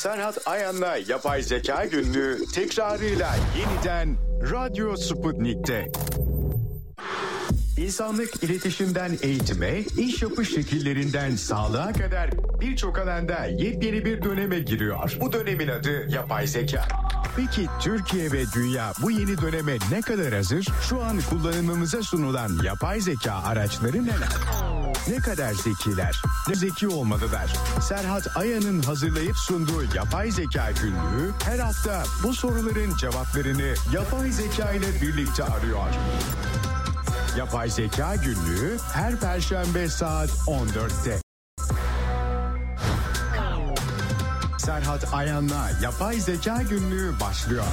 Serhat Ayan'la Yapay Zeka Günlüğü tekrarıyla yeniden Radyo Sputnik'te. İnsanlık iletişimden eğitime, iş yapış şekillerinden sağlığa kadar birçok alanda yepyeni bir döneme giriyor. Bu dönemin adı yapay zeka. Peki Türkiye ve dünya bu yeni döneme ne kadar hazır? Şu an kullanımımıza sunulan yapay zeka araçları neler? Ne kadar zekiler? Ne zeki olmalılar? Serhat Ayan'ın hazırlayıp sunduğu Yapay Zeka Günlüğü her hafta bu soruların cevaplarını yapay zeka ile birlikte arıyor. Yapay Zeka Günlüğü her Perşembe saat 14'te. Serhat Ayan'la Yapay Zeka Günlüğü başlıyor.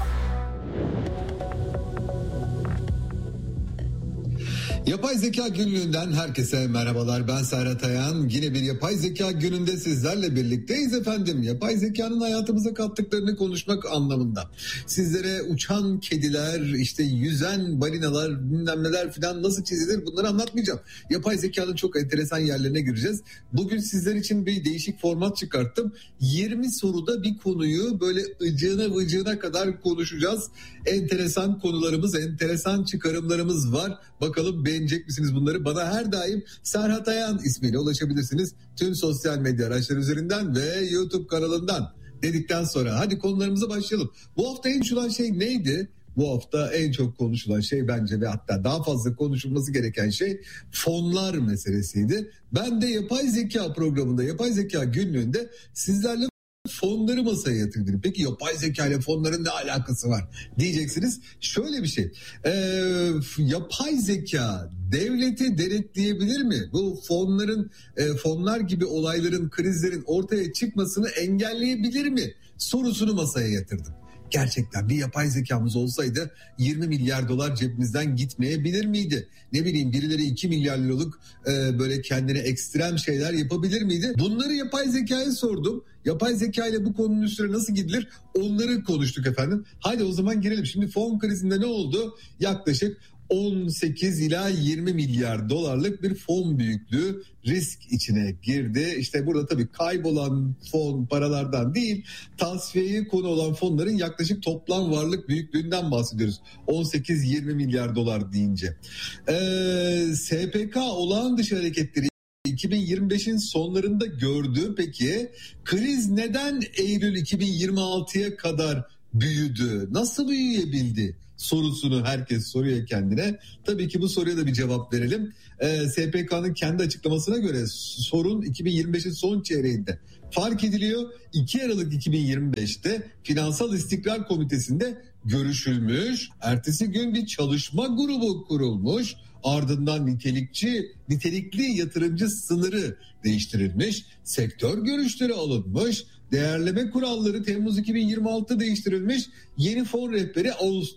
Yapay Zeka Günlüğü'nden herkese merhabalar. Ben Serhat Ayan. Yine bir Yapay Zeka Günü'nde sizlerle birlikteyiz efendim. Yapay zekanın hayatımıza kattıklarını konuşmak anlamında. Sizlere uçan kediler, işte yüzen balinalar, bilmem neler falan nasıl çizilir bunları anlatmayacağım. Yapay zekanın çok enteresan yerlerine gireceğiz. Bugün sizler için bir değişik format çıkarttım. 20 soruda bir konuyu böyle ıcığına kadar konuşacağız. Enteresan konularımız, enteresan çıkarımlarımız var. Bakalım beğenecek misiniz bunları? Bana her daim Serhat Ayan ismiyle ulaşabilirsiniz. Tüm sosyal medya araçları üzerinden ve YouTube kanalından dedikten sonra hadi konularımıza başlayalım. Bu hafta en konuşulan şey neydi? Bu hafta en çok konuşulan şey bence ve hatta daha fazla konuşulması gereken şey fonlar meselesiydi. Ben de yapay zeka programında, yapay zeka günlüğünde sizlerle fonları masaya yatırdım. Peki yapay zeka ile fonların ne alakası var diyeceksiniz. Şöyle bir şey. Yapay zeka devleti denetleyebilir mi? Bu fonlar gibi olayların, krizlerin ortaya çıkmasını engelleyebilir mi? Sorusunu masaya yatırdım. Gerçekten bir yapay zekamız olsaydı 20 milyar dolar cebimizden gitmeyebilir miydi? Ne bileyim birileri 2 milyar liralık böyle kendine ekstrem şeyler yapabilir miydi? Bunları yapay zekaya sordum. Yapay zeka ile bu konunun üstüne nasıl gidilir? Onları konuştuk efendim. Hadi o zaman girelim. Şimdi fon krizinde ne oldu? Yaklaşık 18 ila 20 milyar dolarlık bir fon büyüklüğü risk içine girdi. İşte burada tabii kaybolan fon paralardan değil, tasfiyeye konu olan fonların yaklaşık toplam varlık büyüklüğünden bahsediyoruz. 18-20 milyar dolar deyince. SPK olağan dışı hareketleri 2025'in sonlarında gördü. Peki kriz neden Eylül 2026'ya kadar büyüdü? Nasıl büyüyebildi? Sorusunu herkes soruyor kendine. Tabii ki bu soruya da bir cevap verelim. SPK'nın kendi açıklamasına göre sorun 2025'in son çeyreğinde fark ediliyor. 2 Aralık 2025'te Finansal İstikrar Komitesi'nde görüşülmüş. Ertesi gün bir çalışma grubu kurulmuş. Ardından nitelikli yatırımcı sınırı değiştirilmiş. Sektör görüşleri alınmış. Değerleme kuralları Temmuz 2026'da değiştirilmiş. Yeni fon rehberi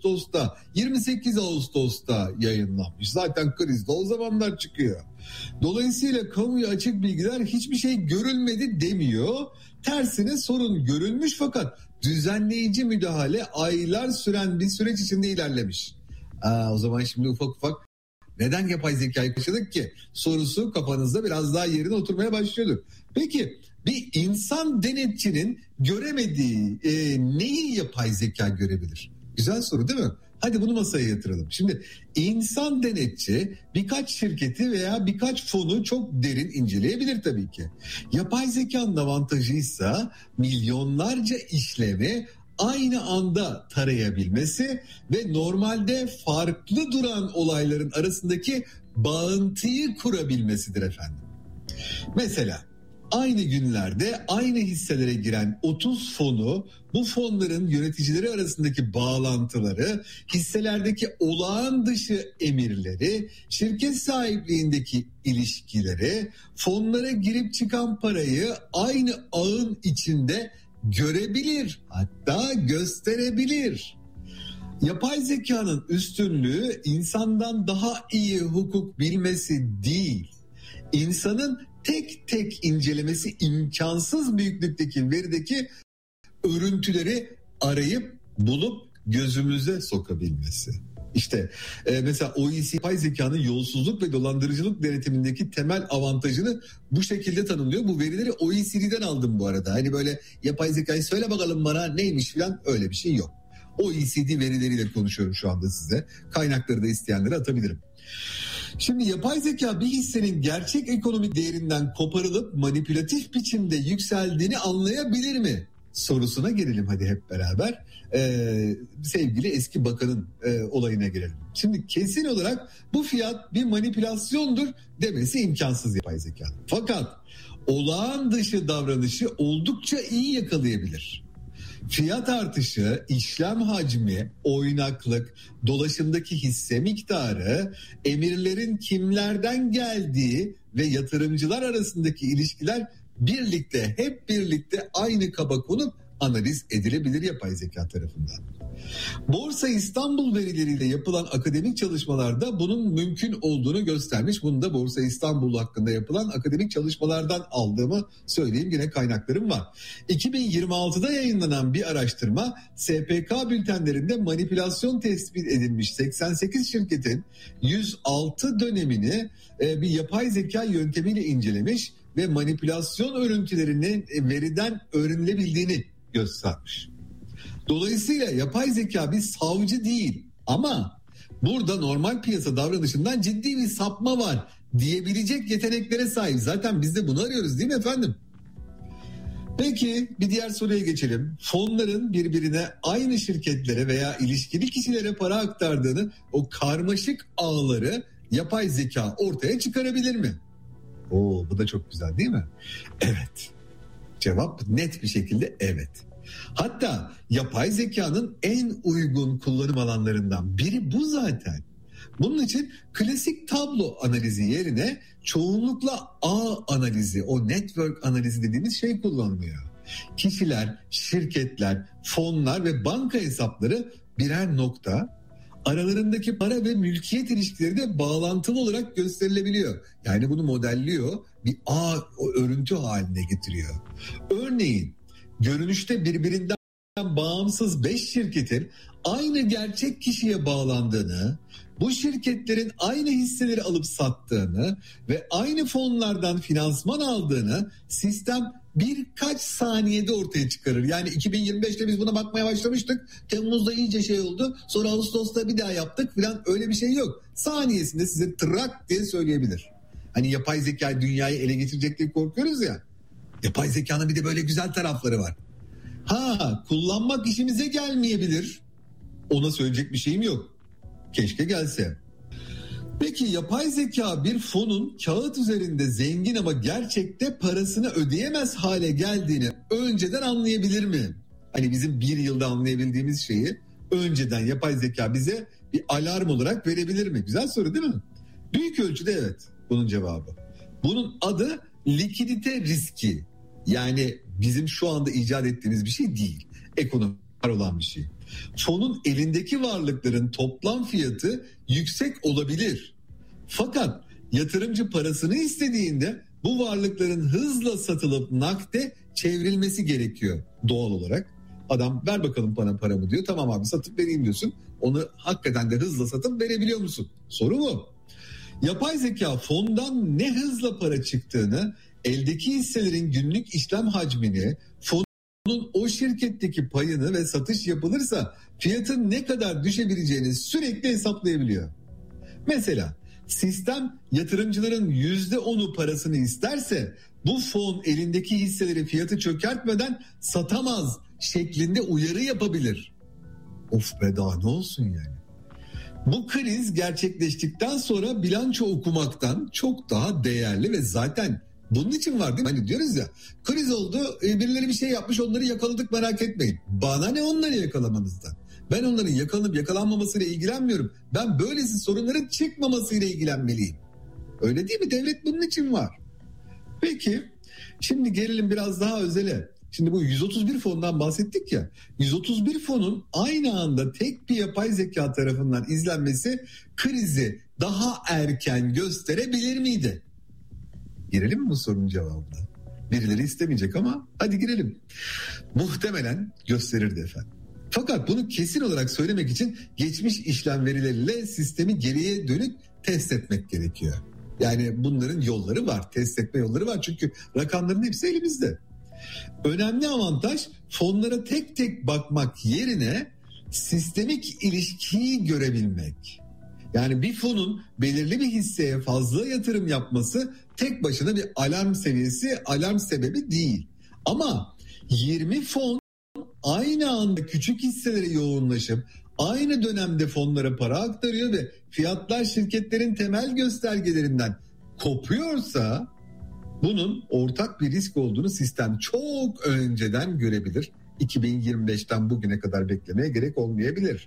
28 Ağustos'ta yayınlanmış. Zaten kriz de o zamanlar çıkıyor. Dolayısıyla kamuya açık bilgiler hiçbir şey görülmedi demiyor. Tersine sorun görülmüş fakat düzenleyici müdahale aylar süren bir süreç içinde ilerlemiş. O zaman şimdi ufak neden yapay zekayı kaçırdık ki sorusu kafanızda biraz daha yerine oturmaya başlıyordur. Peki bir insan denetçinin göremediği neyi yapay zeka görebilir? Güzel soru değil mi? Hadi bunu masaya yatıralım. Şimdi insan denetçi birkaç şirketi veya birkaç fonu çok derin inceleyebilir tabii ki. Yapay zekanın avantajıysa milyonlarca işlemi aynı anda tarayabilmesi ve normalde farklı duran olayların arasındaki bağıntıyı kurabilmesidir efendim. Mesela aynı günlerde aynı hisselere giren 30 fonu, bu fonların yöneticileri arasındaki bağlantıları, hisselerdeki olağan dışı emirleri, şirket sahipliğindeki ilişkileri, fonlara girip çıkan parayı aynı ağın içinde görebilir, hatta gösterebilir. Yapay zekanın üstünlüğü insandan daha iyi hukuk bilmesi değil, insanın tek tek incelemesi imkansız büyüklükteki verideki örüntüleri arayıp bulup gözümüze sokabilmesi. İşte mesela OECD yapay zekanın yolsuzluk ve dolandırıcılık denetimindeki temel avantajını bu şekilde tanımlıyor. Bu verileri OECD'den aldım bu arada. Hani böyle yapay zekayı söyle bakalım bana neymiş falan, öyle bir şey yok. OECD verileriyle konuşuyorum şu anda size. Kaynakları da isteyenlere atabilirim. Şimdi yapay zeka bir hissenin gerçek ekonomik değerinden koparılıp manipülatif biçimde yükseldiğini anlayabilir mi sorusuna gelelim hadi hep beraber. Sevgili eski bakanın olayına gelelim. Şimdi kesin olarak bu fiyat bir manipülasyondur demesi imkansız yapay zeka. Fakat olağan dışı davranışı oldukça iyi yakalayabilir. Fiyat artışı, işlem hacmi, oynaklık, dolaşımdaki hisse miktarı, emirlerin kimlerden geldiği ve yatırımcılar arasındaki ilişkiler hep birlikte aynı kaba konup analiz edilebilir yapay zeka tarafından. Borsa İstanbul verileriyle yapılan akademik çalışmalarda bunun mümkün olduğunu göstermiş. Bunu da Borsa İstanbul hakkında yapılan akademik çalışmalardan aldığımı söyleyeyim, yine kaynaklarım var. 2026'da yayınlanan bir araştırma SPK bültenlerinde manipülasyon tespit edilmiş 88 şirketin 106 dönemini bir yapay zeka yöntemiyle incelemiş ve manipülasyon örüntülerinin veriden öğrenilebildiğini göstermiş. Dolayısıyla yapay zeka bir savcı değil ama burada normal piyasa davranışından ciddi bir sapma var diyebilecek yeteneklere sahip. Zaten biz de bunu arıyoruz değil mi efendim? Peki bir diğer soruya geçelim. Fonların birbirine aynı şirketlere veya ilişkili kişilere para aktardığını, o karmaşık ağları yapay zeka ortaya çıkarabilir mi? Bu da çok güzel değil mi? Evet. Cevap net bir şekilde evet. Hatta yapay zekanın en uygun kullanım alanlarından biri bu zaten. Bunun için klasik tablo analizi yerine çoğunlukla ağ analizi, o network analizi dediğimiz şey kullanılıyor. Kişiler, şirketler, fonlar ve banka hesapları birer nokta, aralarındaki para ve mülkiyet ilişkileri de bağlantılı olarak gösterilebiliyor. Yani bunu modelliyor, bir ağ örüntü haline getiriyor. Örneğin görünüşte birbirinden bağımsız 5 şirketin aynı gerçek kişiye bağlandığını, bu şirketlerin aynı hisseleri alıp sattığını ve aynı fonlardan finansman aldığını sistem birkaç saniyede ortaya çıkarır. Yani 2025'te biz buna bakmaya başlamıştık. Temmuz'da iyice şey oldu. Sonra Ağustos'ta bir daha yaptık falan, öyle bir şey yok. Saniyesinde size trak diye söyleyebilir. Hani yapay zeka dünyayı ele geçirecek diye korkuyoruz ya. Yapay zekanın bir de böyle güzel tarafları var. Kullanmak işimize gelmeyebilir. Ona söyleyecek bir şeyim yok. Keşke gelse. Peki yapay zeka bir fonun kağıt üzerinde zengin ama gerçekte parasını ödeyemez hale geldiğini önceden anlayabilir mi? Hani bizim bir yılda anlayabildiğimiz şeyi önceden yapay zeka bize bir alarm olarak verebilir mi? Güzel soru değil mi? Büyük ölçüde evet bunun cevabı. Bunun adı likidite riski. Yani bizim şu anda icat ettiğimiz bir şey değil. Ekonomik olan bir şey. Fonun elindeki varlıkların toplam fiyatı yüksek olabilir. Fakat yatırımcı parasını istediğinde bu varlıkların hızla satılıp nakde çevrilmesi gerekiyor doğal olarak. Adam ver bakalım bana paramı diyor. Tamam abi satıp vereyim diyorsun. Onu hakikaten de hızla satıp verebiliyor musun? Soru bu. Yapay zeka fondan ne hızla para çıktığını, eldeki hisselerin günlük işlem hacmini, fonun o şirketteki payını ve satış yapılırsa fiyatın ne kadar düşebileceğini sürekli hesaplayabiliyor. Mesela sistem yatırımcıların %10'u parasını isterse bu fon elindeki hisseleri fiyatı çökertmeden satamaz şeklinde uyarı yapabilir. Of be, daha ne olsun yani. Bu kriz gerçekleştikten sonra bilanço okumaktan çok daha değerli ve zaten bunun için var değil mi? Hani diyoruz ya, kriz oldu, birileri bir şey yapmış, onları yakaladık, merak etmeyin. Bana ne onları yakalamanızdan? Ben onların yakalanıp yakalanmamasıyla ilgilenmiyorum. Ben böylesi sorunların çıkmamasıyla ilgilenmeliyim. Öyle değil mi? Devlet bunun için var. Peki şimdi gelelim biraz daha özele. Şimdi bu 131 fondan bahsettik ya. 131 fonun aynı anda tek bir yapay zeka tarafından izlenmesi krizi daha erken gösterebilir miydi? Girelim mi bu sorunun cevabına? Birileri istemeyecek ama hadi girelim. Muhtemelen gösterirdi efendim. Fakat bunu kesin olarak söylemek için geçmiş işlem verileriyle sistemi geriye dönük test etmek gerekiyor. Yani bunların yolları var, test etme yolları var çünkü rakamların hepsi elimizde. Önemli avantaj fonlara tek tek bakmak yerine sistemik ilişkiyi görebilmek. Yani bir fonun belirli bir hisseye fazla yatırım yapması tek başına bir alarm seviyesi, alarm sebebi değil. Ama 20 fon aynı anda küçük hisselere yoğunlaşıp aynı dönemde fonlara para aktarıyor ve fiyatlar şirketlerin temel göstergelerinden kopuyorsa bunun ortak bir risk olduğunu sistem çok önceden görebilir. 2025'ten bugüne kadar beklemeye gerek olmayabilir.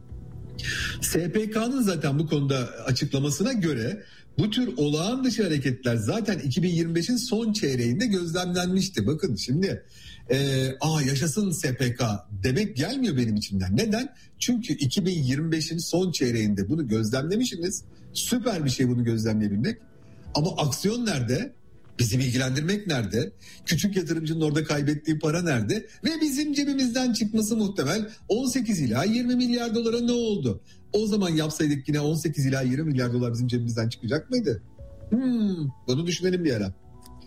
SPK'nın zaten bu konuda açıklamasına göre bu tür olağan dışı hareketler zaten 2025'in son çeyreğinde gözlemlenmişti. Bakın şimdi yaşasın SPK demek gelmiyor benim içimden. Neden? Çünkü 2025'in son çeyreğinde bunu gözlemlemişsiniz. Süper bir şey bunu gözlemleyebilmek. Ama aksiyon nerede? Bizi ilgilendirmek nerede? Küçük yatırımcının orada kaybettiği para nerede? Ve bizim cebimizden çıkması muhtemel 18 ila 20 milyar dolara ne oldu? O zaman yapsaydık yine 18 ila 20 milyar dolar bizim cebimizden çıkacak mıydı? Bunu düşünelim bir ara.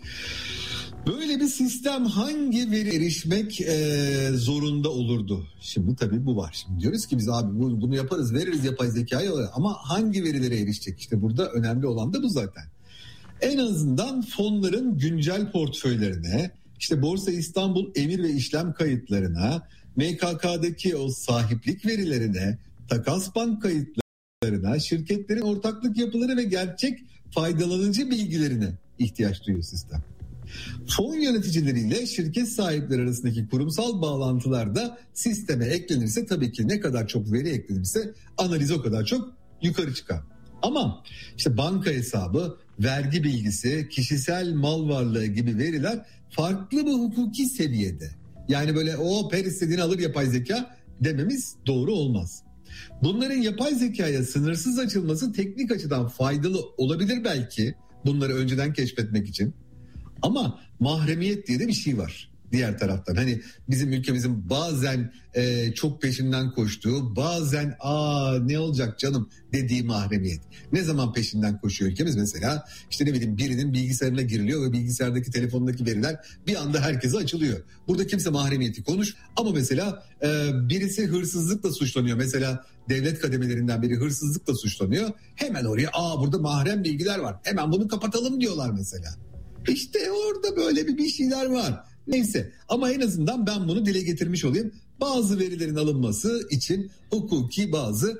Böyle bir sistem hangi veri erişmek zorunda olurdu? Şimdi tabii bu var. Şimdi diyoruz ki biz abi bunu yaparız, veririz yapay zekayı ama hangi verilere erişecek? İşte burada önemli olan da bu zaten. En azından fonların güncel portföylerine, işte Borsa İstanbul emir ve işlem kayıtlarına, MKK'daki o sahiplik verilerine, takas bank kayıtlarına, şirketlerin ortaklık yapıları ve gerçek faydalanıcı bilgilerine ihtiyaç duyuyor sistem. Fon yöneticileriyle şirket sahipleri arasındaki kurumsal bağlantılar da sisteme eklenirse tabii ki ne kadar çok veri eklenirse analiz o kadar çok yukarı çıkar. Ama işte banka hesabı, vergi bilgisi, kişisel mal varlığı gibi veriler farklı bir hukuki seviyede. Yani böyle her istediğini alır yapay zeka dememiz doğru olmaz. Bunların yapay zekaya sınırsız açılması teknik açıdan faydalı olabilir belki bunları önceden keşfetmek için. Ama mahremiyet diye de bir şey var diğer taraftan. Hani bizim ülkemizin bazen çok peşinden koştuğu, bazen ne olacak canım dediği mahremiyet. Ne zaman peşinden koşuyor ülkemiz mesela? İşte ne bileyim birinin bilgisayarına giriliyor ve bilgisayardaki telefondaki veriler bir anda herkese açılıyor. Burada kimse mahremiyeti ama mesela birisi hırsızlıkla suçlanıyor. Mesela devlet kademelerinden biri hırsızlıkla suçlanıyor. Hemen oraya burada mahrem bilgiler var. Hemen bunu kapatalım diyorlar mesela. İşte orada böyle bir şeyler var. Neyse ama en azından ben bunu dile getirmiş olayım. Bazı verilerin alınması için hukuki bazı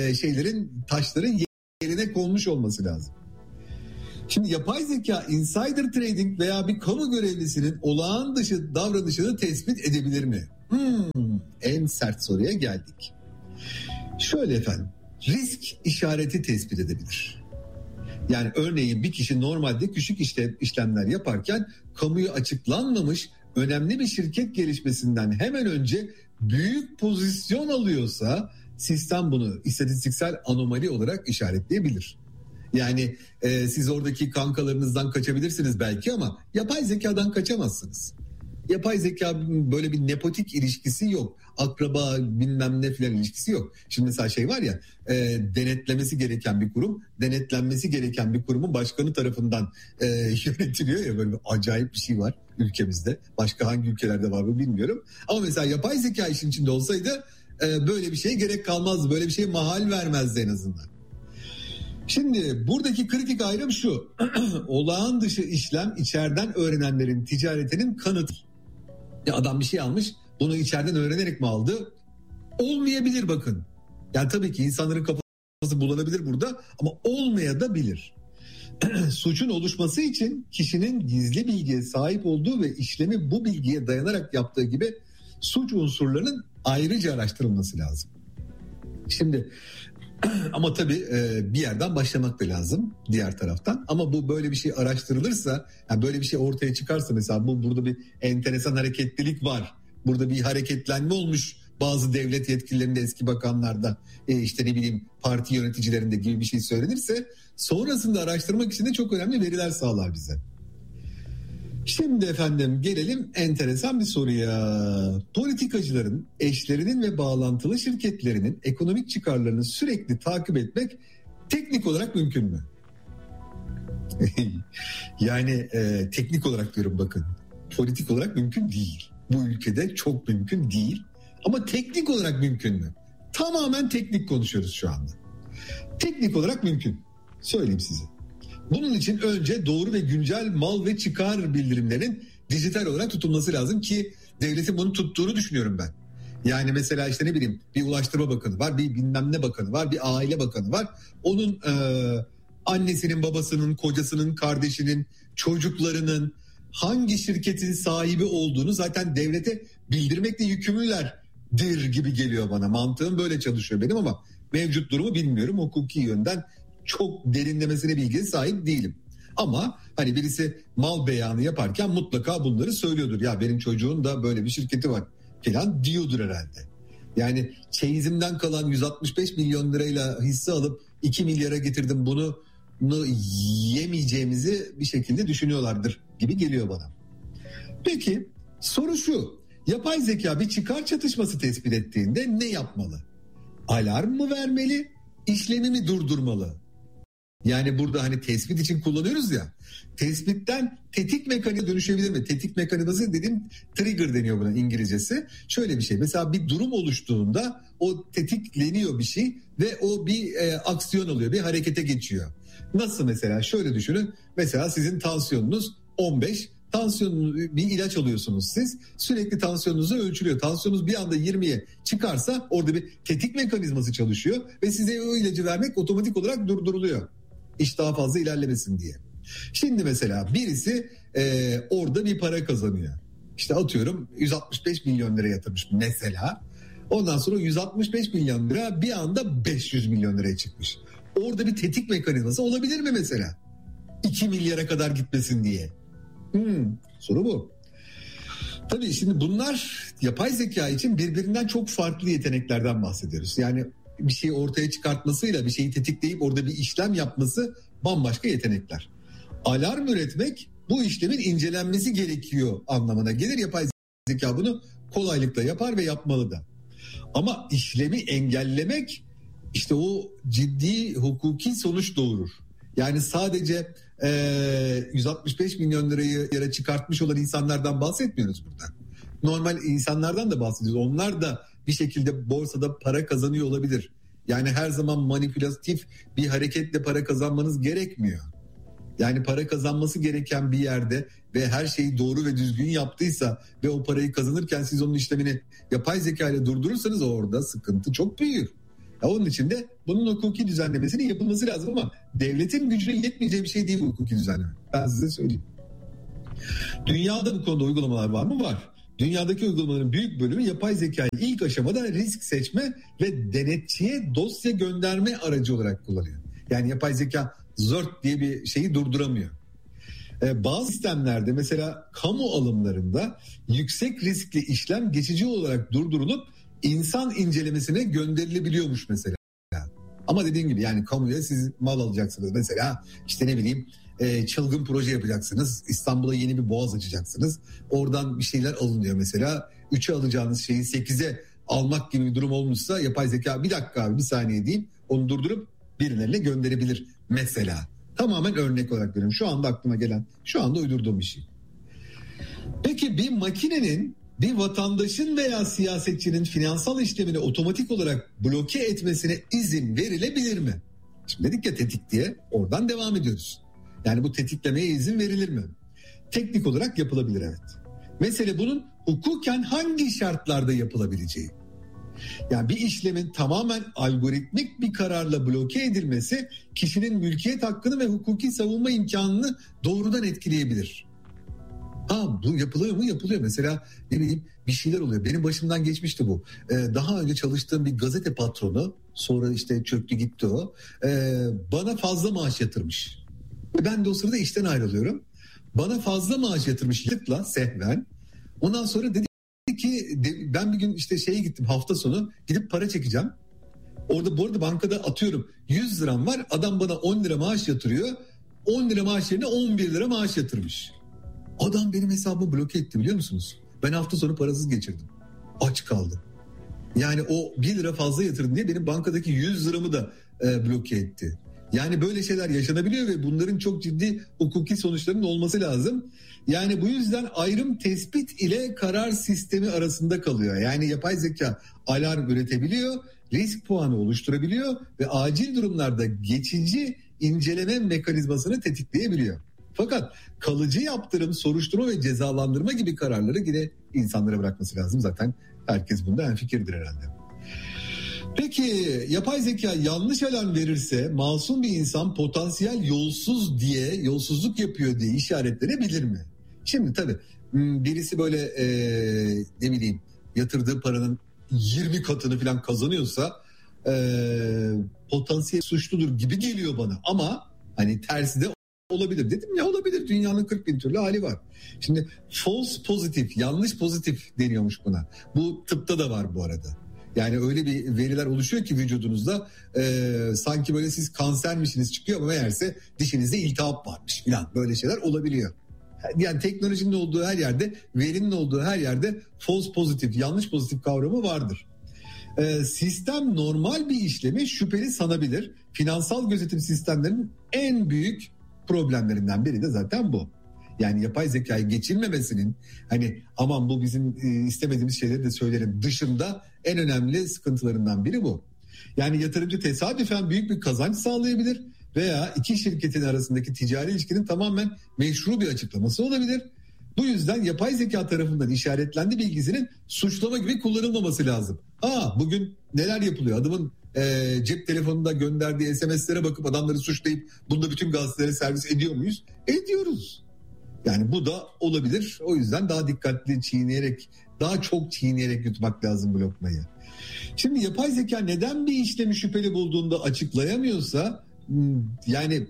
taşların yerine konmuş olması lazım. Şimdi yapay zeka insider trading veya bir kamu görevlisinin olağan dışı davranışını tespit edebilir mi? En sert soruya geldik. Şöyle efendim, risk işareti tespit edebilir. Yani örneğin bir kişi normalde küçük işlemler yaparken kamuya açıklanmamış önemli bir şirket gelişmesinden hemen önce büyük pozisyon alıyorsa sistem bunu istatistiksel anomali olarak işaretleyebilir. Yani siz oradaki kankalarınızdan kaçabilirsiniz belki ama yapay zekadan kaçamazsınız. Yapay zeka böyle bir nepotik ilişkisi yok. Akraba bilmem ne filan ilişkisi yok. Şimdi mesela var ya denetlemesi gereken bir kurum, denetlenmesi gereken bir kurumun başkanı tarafından yönetiliyor ya, böyle bir acayip bir şey var ülkemizde. Başka hangi ülkelerde var mı bilmiyorum. Ama mesela yapay zeka işin içinde olsaydı böyle bir şeye gerek kalmazdı. Böyle bir şeye mahal vermezdi en azından. Şimdi buradaki kritik ayrım şu. Olağan dışı işlem içeriden öğrenenlerin ticaretinin kanıtı. Adam bir şey almış, bunu içeriden öğrenerek mi aldı? Olmayabilir bakın. Yani tabii ki insanların kafası bulanabilir burada ama olmayabilir. Suçun oluşması için kişinin gizli bilgiye sahip olduğu ve işlemi bu bilgiye dayanarak yaptığı gibi suç unsurlarının ayrıca araştırılması lazım. Şimdi ama tabii bir yerden başlamak da lazım diğer taraftan. Ama bu böyle bir şey araştırılırsa, yani böyle bir şey ortaya çıkarsa mesela burada bir enteresan hareketlilik var. Burada bir hareketlenme olmuş bazı devlet yetkililerinde, eski bakanlarda, işte ne bileyim parti yöneticilerinde gibi bir şey söylenirse sonrasında araştırmak için de çok önemli veriler sağlar bize. Şimdi efendim gelelim enteresan bir soruya. Politikacıların eşlerinin ve bağlantılı şirketlerinin ekonomik çıkarlarını sürekli takip etmek teknik olarak mümkün mü? Yani teknik olarak diyorum, bakın. Politik olarak mümkün değil. Bu ülkede çok mümkün değil. Ama teknik olarak mümkün mü? Tamamen teknik konuşuyoruz şu anda. Teknik olarak mümkün. Söyleyeyim size. Bunun için önce doğru ve güncel mal ve çıkar bildirimlerinin dijital olarak tutulması lazım ki devletin bunu tuttuğunu düşünüyorum ben. Yani mesela işte ne bileyim, bir Ulaştırma Bakanı var, bir bilmem ne bakanı var, bir Aile Bakanı var. Onun annesinin, babasının, kocasının, kardeşinin, çocuklarının hangi şirketin sahibi olduğunu zaten devlete bildirmekle yükümlülerdir gibi geliyor bana. Mantığım böyle çalışıyor benim ama mevcut durumu bilmiyorum. Hukuki yönden çok derinlemesine bilgiye sahip değilim. Ama hani birisi mal beyanı yaparken mutlaka bunları söylüyordur. Ya benim çocuğun da böyle bir şirketi var falan diyordur herhalde. Yani çeyizimden kalan 165 milyon lirayla hisse alıp 2 milyara getirdim, bunu yemeyeceğimizi bir şekilde düşünüyorlardır gibi geliyor bana. Peki soru şu: yapay zeka bir çıkar çatışması tespit ettiğinde ne yapmalı? Alarm mı vermeli, işlemi mi durdurmalı? Yani burada hani tespit için kullanıyoruz ya, tespitten tetik mekanizmasına dönüşebilir mi? Tetik mekanizması dediğim trigger deniyor buna İngilizcesi. Şöyle bir şey, mesela bir durum oluştuğunda o tetikleniyor bir şey ve o bir aksiyon alıyor, bir harekete geçiyor. Nasıl mesela? Şöyle düşünün, mesela sizin tansiyonunuz 15, bir ilaç alıyorsunuz siz, sürekli tansiyonunuzu ölçülüyor. Tansiyonunuz bir anda 20'ye çıkarsa orada bir tetik mekanizması çalışıyor ve size o ilacı vermek otomatik olarak durduruluyor. İş daha fazla ilerlemesin diye. Şimdi mesela birisi orada bir para kazanıyor. İşte atıyorum 165 milyon lira yatırmış mesela. Ondan sonra 165 milyon lira bir anda 500 milyon liraya çıkmış. Orada bir tetik mekanizması olabilir mi mesela? 2 milyara kadar gitmesin diye. Soru bu. Tabii şimdi bunlar yapay zeka için birbirinden çok farklı yeteneklerden bahsediyoruz. Yani bir şeyi ortaya çıkartmasıyla bir şeyi tetikleyip orada bir işlem yapması bambaşka yetenekler. Alarm üretmek bu işlemin incelenmesi gerekiyor anlamına gelir. Yapay zeka bunu kolaylıkla yapar ve yapmalı da. Ama işlemi engellemek işte o ciddi hukuki sonuç doğurur. Yani sadece 165 milyon lirayı yere çıkartmış olan insanlardan bahsetmiyoruz burada. Normal insanlardan da bahsediyoruz. Onlar da bir şekilde borsada para kazanıyor olabilir. Yani her zaman manipülatif bir hareketle para kazanmanız gerekmiyor. Yani para kazanması gereken bir yerde ve her şeyi doğru ve düzgün yaptıysa ve o parayı kazanırken siz onun işlemini yapay zeka ile durdurursanız orada sıkıntı çok büyür. Ya onun için de bunun hukuki düzenlemesinin yapılması lazım ama devletin gücüne yetmeyeceği bir şey değil bu hukuki düzenleme. Ben size söyleyeyim. Dünyada bu konuda uygulamalar var mı? Var. Dünyadaki uygulamaların büyük bölümü yapay zekayı ilk aşamada risk seçme ve denetçiye dosya gönderme aracı olarak kullanıyor. Yani yapay zeka zort diye bir şeyi durduramıyor. Bazı sistemlerde mesela kamu alımlarında yüksek riskli işlem geçici olarak durdurulup insan incelemesine gönderilebiliyormuş mesela. Ama dediğim gibi yani kamuya siz mal alacaksınız mesela, işte ne bileyim çılgın proje yapacaksınız. İstanbul'a yeni bir boğaz açacaksınız. Oradan bir şeyler alınıyor mesela. 3'e alacağınız şeyi 8'e almak gibi bir durum olmuşsa yapay zeka bir dakika abi bir saniye diyeyim onu durdurup birilerine gönderebilir mesela. Tamamen örnek olarak veriyorum. Şu anda aklıma gelen, şu anda uydurduğum bir şey. Peki bir makinenin bir vatandaşın veya siyasetçinin finansal işlemini otomatik olarak bloke etmesine izin verilebilir mi? Şimdi dedik ya tetik diye, oradan devam ediyoruz. Yani bu tetiklemeye izin verilir mi? Teknik olarak yapılabilir, evet. Mesele bunun hukuken hangi şartlarda yapılabileceği. Yani bir işlemin tamamen algoritmik bir kararla bloke edilmesi kişinin mülkiyet hakkını ve hukuki savunma imkanını doğrudan etkileyebilir. Bu yapılıyor mu? Yapılıyor. Mesela ne bileyim bir şeyler oluyor. Benim başımdan geçmişti bu. Daha önce çalıştığım bir gazete patronu, sonra işte çöktü gitti o, bana fazla maaş yatırmış. Ben de o sırada işten ayrılıyorum. Bana fazla maaş yatırmış yıllıkla sehven. Ondan sonra dedi ki ben bir gün işte şeye gittim, hafta sonu gidip para çekeceğim. Orada bu arada bankada atıyorum 100 liram var. Adam bana 10 lira maaş yatırıyor. 10 lira maaş yerine 11 lira maaş yatırmış. Adam benim hesabımı bloke etti biliyor musunuz? Ben hafta sonu parasız geçirdim. Aç kaldım. Yani o 1 lira fazla yatırdım diye benim bankadaki 100 liramı da bloke etti. Yani böyle şeyler yaşanabiliyor ve bunların çok ciddi hukuki sonuçlarının olması lazım. Yani bu yüzden ayrım tespit ile karar sistemi arasında kalıyor. Yani yapay zeka alarm üretebiliyor, risk puanı oluşturabiliyor ve acil durumlarda geçici inceleme mekanizmasını tetikleyebiliyor. Fakat kalıcı yaptırım, soruşturma ve cezalandırma gibi kararları yine insanlara bırakması lazım. Zaten herkes bunda hemfikirdir herhalde. Peki yapay zeka yanlış alarm verirse masum bir insan potansiyel yolsuz diye, yolsuzluk yapıyor diye işaretlenebilir mi? Şimdi tabii birisi böyle ne bileyim yatırdığı paranın 20 katını falan kazanıyorsa potansiyel suçludur gibi geliyor bana. Ama hani tersi de olabilir. Dedim ya, olabilir. Dünyanın 40 bin türlü hali var. Şimdi false pozitif, yanlış pozitif deniyormuş buna. Bu tıpta da var bu arada. Yani öyle bir veriler oluşuyor ki vücudunuzda sanki böyle siz kansermişsiniz çıkıyor ama meğerse dişinizde iltihap varmış falan, böyle şeyler olabiliyor. Yani teknolojinin olduğu her yerde, verinin olduğu her yerde false pozitif, yanlış pozitif kavramı vardır. Sistem normal bir işlemi şüpheli sanabilir. Finansal gözetim sistemlerinin en büyük problemlerinden biri de zaten bu. Yani yapay zekayı geçilmemesinin, hani aman bu bizim istemediğimiz şeyleri de söylerim dışında en önemli sıkıntılarından biri bu. Yani yatırımcı tesadüfen büyük bir kazanç sağlayabilir veya iki şirketin arasındaki ticari ilişkinin tamamen meşru bir açıklaması olabilir. Bu yüzden yapay zeka tarafından işaretlendi bilgisinin suçlama gibi kullanılmaması lazım. Bugün neler yapılıyor? Adamın cep telefonunda gönderdiği SMS'lere bakıp adamları suçlayıp bunda bütün gazetelere servis ediyor muyuz? Ediyoruz. Yani bu da olabilir. O yüzden daha dikkatli çiğneyerek, daha çok çiğneyerek yutmak lazım bu lokmayı. Şimdi yapay zeka neden bir işlemi şüpheli bulduğunda açıklayamıyorsa, yani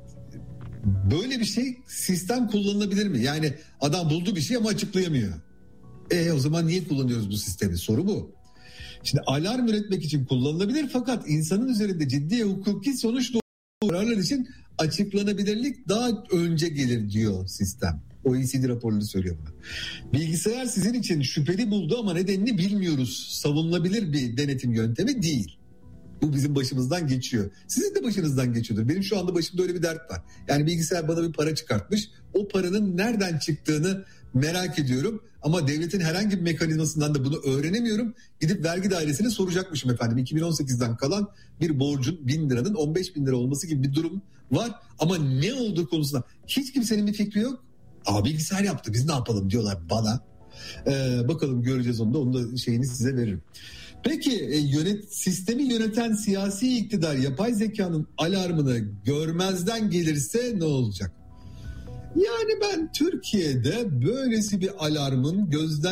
böyle bir şey sistem kullanılabilir mi? Yani adam buldu bir şey ama açıklayamıyor. O zaman niye kullanıyoruz bu sistemi? Soru bu. Şimdi alarm üretmek için kullanılabilir fakat insanın üzerinde ciddi hukuki sonuç doğuran kararlar için açıklanabilirlik daha önce gelir diyor sistem. OECD raporları söylüyor bunu. Bilgisayar sizin için şüpheli buldu ama nedenini bilmiyoruz. Savunulabilir bir denetim yöntemi değil. Bu bizim başımızdan geçiyor. Sizin de başınızdan geçiyordur. Benim şu anda başımda öyle bir dert var. Yani bilgisayar bana bir para çıkartmış. O paranın nereden çıktığını merak ediyorum. Ama devletin herhangi bir mekanizmasından da bunu öğrenemiyorum. Gidip vergi dairesine soracakmışım efendim. 2018'den kalan bir borcun 1000 liranın 15 bin lira olması gibi bir durum var. Ama ne olduğu konusunda hiç kimsenin bir fikri yok. Bilgisayar yaptı, biz ne yapalım diyorlar bana. Bakalım, göreceğiz onu da. Onun da şeyini size veririm. Peki sistemi yöneten siyasi iktidar yapay zekanın alarmını görmezden gelirse ne olacak? Yani ben Türkiye'de böylesi bir alarmın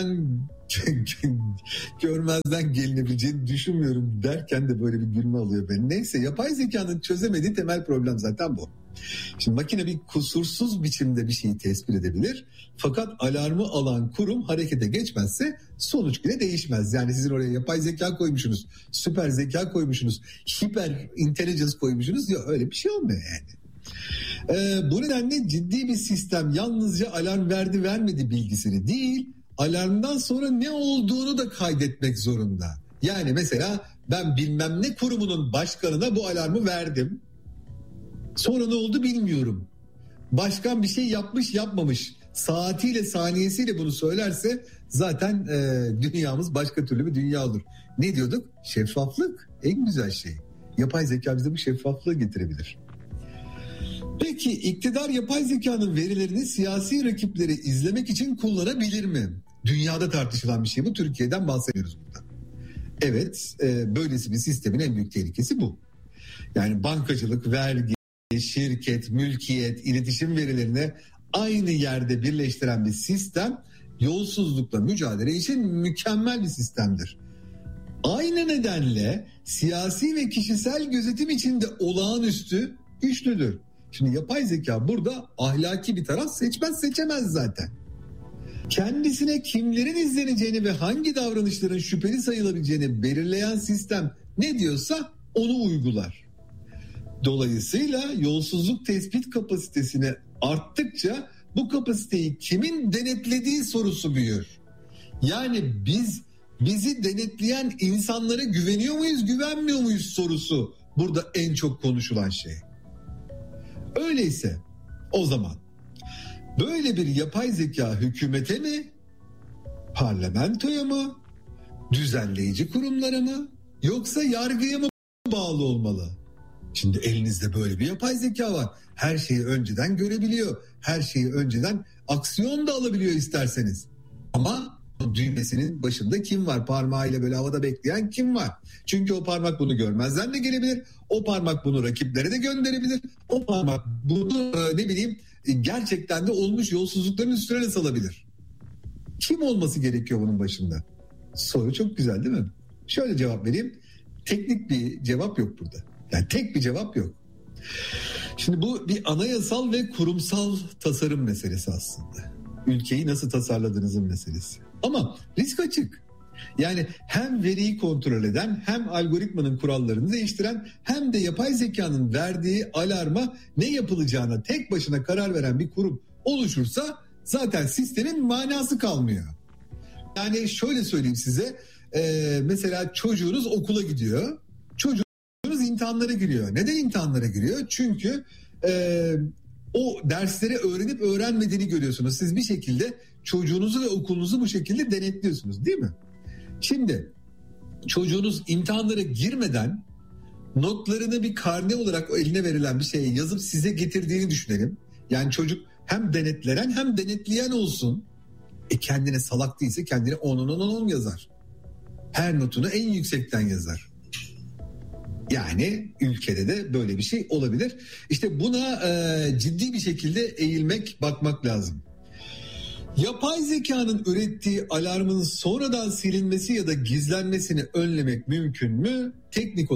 görmezden gelinebileceğini düşünmüyorum derken de böyle bir gülme alıyor beni. Neyse, yapay zekanın çözemediği temel problem zaten bu. Şimdi makine bir kusursuz biçimde bir şeyi tespit edebilir. Fakat alarmı alan kurum harekete geçmezse sonuç yine değişmez. Yani sizin oraya yapay zeka koymuşsunuz, süper zeka koymuşsunuz, hiper intelligence koymuşsunuz. Yok, öyle bir şey olmuyor yani. Bu nedenle ciddi bir sistem yalnızca alarm verdi vermedi bilgisini değil, alarmdan sonra ne olduğunu da kaydetmek zorunda. Yani mesela ben bilmem ne kurumunun başkanına bu alarmı verdim. Sonra ne oldu bilmiyorum. Başkan bir şey yapmış yapmamış, saatiyle saniyesiyle bunu söylerse zaten dünyamız başka türlü bir dünya olur. Ne diyorduk? Şeffaflık en güzel şey. Yapay zeka bize bu şeffaflığı getirebilir. Peki iktidar yapay zekanın verilerini siyasi rakipleri izlemek için kullanabilir mi? Dünyada tartışılan bir şey bu. Türkiye'den bahsediyoruz burada. Evet, böylesi bir sistemin en büyük tehlikesi bu. Yani bankacılık, vergi, şirket, mülkiyet, iletişim verilerini aynı yerde birleştiren bir sistem yolsuzlukla mücadele için mükemmel bir sistemdir. Aynı nedenle siyasi ve kişisel gözetim için de olağanüstü güçlüdür. Şimdi yapay zeka burada ahlaki bir taraf seçemez zaten. Kendisine kimlerin izleneceğini ve hangi davranışların şüpheli sayılabileceğini belirleyen sistem ne diyorsa onu uygular. Dolayısıyla yolsuzluk tespit kapasitesini arttıkça bu kapasiteyi kimin denetlediği sorusu büyür. Yani bizi denetleyen insanlara güveniyor muyuz, güvenmiyor muyuz sorusu burada en çok konuşulan şey. Öyleyse o zaman böyle bir yapay zeka hükümete mi, parlamentoya mı, düzenleyici kurumlara mı, yoksa yargıya mı bağlı olmalı? Şimdi elinizde böyle bir yapay zeka var. Her şeyi önceden görebiliyor. Her şeyi önceden aksiyon da alabiliyor isterseniz. Ama düğmesinin başında kim var? Parmağıyla böyle havada bekleyen kim var? Çünkü o parmak bunu görmezden de gelebilir. O parmak bunu rakiplere de gönderebilir. O parmak bunu gerçekten de olmuş yolsuzlukların üstüne de salabilir. Kim olması gerekiyor bunun başında? Soru çok güzel değil mi? Şöyle cevap vereyim. Teknik bir cevap yok burada. Yani tek bir cevap yok. Şimdi bu bir anayasal ve kurumsal tasarım meselesi aslında. Ülkeyi nasıl tasarladığınızın meselesi. Ama risk açık. Yani hem veriyi kontrol eden, hem algoritmanın kurallarını değiştiren, hem de yapay zekanın verdiği alarma ne yapılacağına tek başına karar veren bir kurum oluşursa zaten sistemin manası kalmıyor. Yani şöyle söyleyeyim size, mesela çocuğunuz okula gidiyor, çocuğunuz imtihanlara giriyor. Neden imtihanlara giriyor? Çünkü o dersleri öğrenip öğrenmediğini görüyorsunuz. Siz bir şekilde çocuğunuzu ve okulunuzu bu şekilde denetliyorsunuz, değil mi? Şimdi çocuğunuz imtihanlara girmeden notlarını bir karne olarak eline verilen bir şeye yazıp size getirdiğini düşünelim. Yani çocuk hem denetlenen hem denetleyen olsun. Kendine salak değilse kendine 10 yazar. Her notunu en yüksekten yazar. Yani ülkede de böyle bir şey olabilir. İşte buna ciddi bir şekilde eğilmek, bakmak lazım. Yapay zekanın ürettiği alarmın sonradan silinmesi ya da gizlenmesini önlemek mümkün mü? Teknik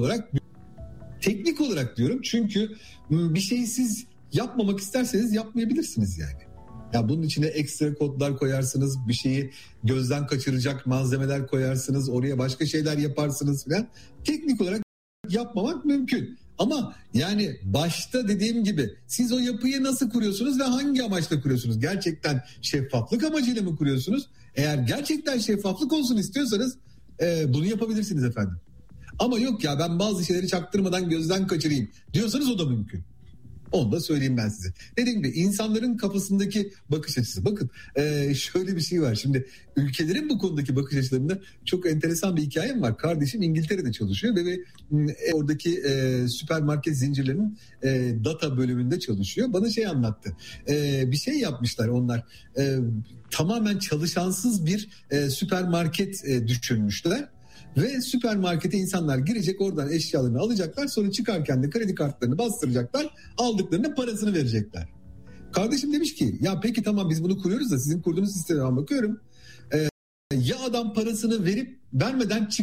olarak diyorum, çünkü bir şeyi siz yapmamak isterseniz yapmayabilirsiniz yani. Ya bunun içine ekstra kodlar koyarsınız, bir şeyi gözden kaçıracak malzemeler koyarsınız, oraya başka şeyler yaparsınız filan. Teknik olarak yapmamak mümkün. Ama yani başta dediğim gibi siz o yapıyı nasıl kuruyorsunuz ve hangi amaçla kuruyorsunuz? Gerçekten şeffaflık amacıyla mı kuruyorsunuz? Eğer gerçekten şeffaflık olsun istiyorsanız bunu yapabilirsiniz efendim. Ama yok ya, ben bazı şeyleri çaktırmadan gözden kaçırayım diyorsanız o da mümkün. Onu da söyleyeyim ben size. Dediğim gibi insanların kafasındaki bakış açısı. Bakın şöyle bir şey var. Şimdi ülkelerin bu konudaki bakış açılarında çok enteresan bir hikayem var. Kardeşim İngiltere'de çalışıyor ve oradaki süpermarket zincirlerinin data bölümünde çalışıyor. Bana şey anlattı. Bir şey yapmışlar onlar. Tamamen çalışansız bir süpermarket düşünmüşler. Ve süpermarkete insanlar girecek, oradan eşyalarını alacaklar, sonra çıkarken de kredi kartlarını bastıracaklar, aldıklarının parasını verecekler. Kardeşim demiş ki ya peki tamam biz bunu kuruyoruz da sizin kurduğunuz sisteme bakıyorum. Ya adam parasını verip vermeden